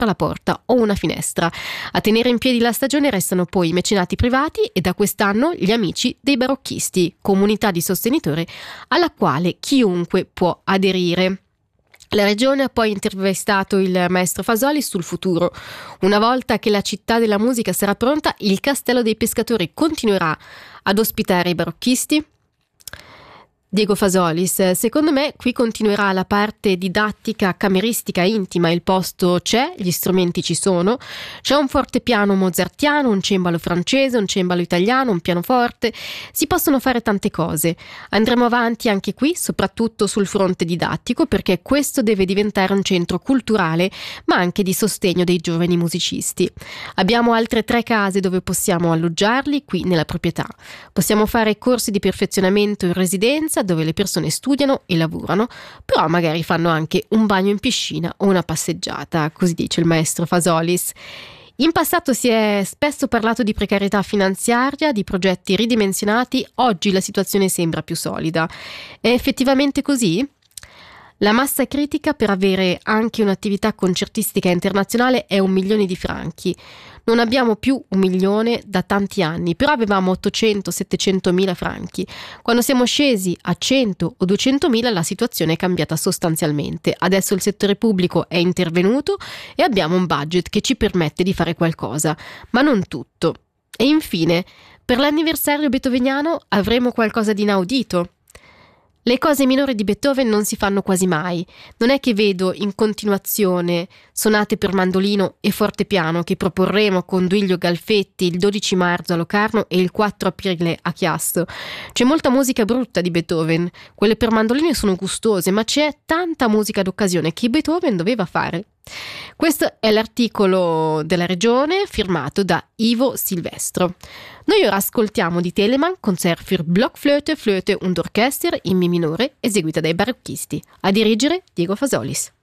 la porta o una finestra. A tenere in piedi la stagione restano poi i mecenati privati e da quest'anno gli amici dei barocchisti, comunità di sostenitori alla quale chiunque può aderire. La regione ha poi intervistato il maestro Fasoli sul futuro. Una volta che la città della musica sarà pronta, il Castello dei Pescatori continuerà ad ospitare i barocchisti? Diego Fasolis: secondo me qui continuerà la parte didattica, cameristica, intima, il posto c'è, gli strumenti ci sono, c'è un fortepiano mozartiano, un cembalo francese, un cembalo italiano, un pianoforte, si possono fare tante cose. Andremo avanti anche qui, soprattutto sul fronte didattico, perché questo deve diventare un centro culturale, ma anche di sostegno dei giovani musicisti. Abbiamo altre 3 case dove possiamo alloggiarli qui nella proprietà. Possiamo fare corsi di perfezionamento in residenza, dove le persone studiano e lavorano, però magari fanno anche un bagno in piscina o una passeggiata, così dice il maestro Fasolis. In passato si è spesso parlato di precarietà finanziaria, di progetti ridimensionati, oggi la situazione sembra più solida. È effettivamente così? La massa critica per avere anche un'attività concertistica internazionale è 1 milione di franchi. Non abbiamo più 1 milione da tanti anni, però avevamo 800-700 mila franchi. Quando siamo scesi a 100 o 200 mila la situazione è cambiata sostanzialmente. Adesso il settore pubblico è intervenuto e abbiamo un budget che ci permette di fare qualcosa, ma non tutto. E infine, per l'anniversario beethoveniano avremo qualcosa di inaudito. Le cose minori di Beethoven non si fanno quasi mai. Non è che vedo in continuazione sonate per mandolino e fortepiano che proporremo con Duilio Galfetti il 12 marzo a Locarno e il 4 aprile a Chiasso. C'è molta musica brutta di Beethoven. Quelle per mandolino sono gustose, ma c'è tanta musica d'occasione che Beethoven doveva fare. Questo è l'articolo della Regione firmato da Ivo Silvestro. Noi ora ascoltiamo di Telemann Concert für Blockflöte, Flöte und Orchester in Mi minore, eseguita dai barocchisti. A dirigere Diego Fasolis.